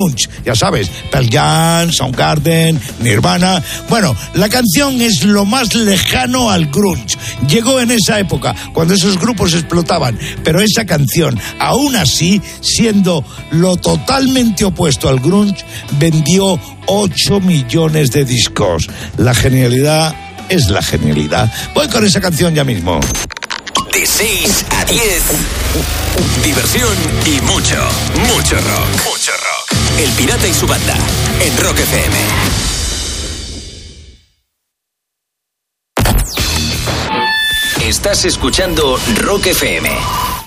grunge, ya sabes, Pearl Jam, Soundgarden, Nirvana. Bueno, la canción es lo más lejano al grunge. Llegó en esa época, cuando esos grupos explotaban, pero esa canción, aún así, siendo lo totalmente opuesto al grunge, vendió 8 millones de discos. La genialidad es la genialidad. Voy con esa canción ya mismo. De 6 a 10, diversión y mucho rock. Mucho rock. El Pirata y su banda, en Rock FM. Estás escuchando Rock FM.